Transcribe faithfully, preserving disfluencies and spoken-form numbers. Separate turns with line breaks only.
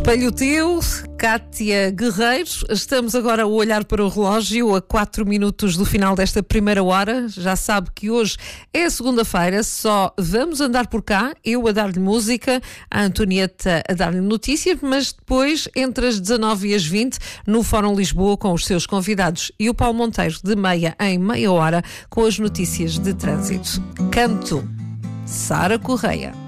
Espelho teu, Cátia Guerreiros. Estamos agora a olhar para o relógio a quatro minutos do final desta primeira hora. Já sabe que hoje é segunda-feira, só vamos andar por cá, eu a dar-lhe música, a Antonieta a dar-lhe notícias, mas depois, entre as dezanove e as vinte, no Fórum Lisboa com os seus convidados, e o Paulo Monteiro de meia em meia hora com as notícias de trânsito. Canto, Sara Correia.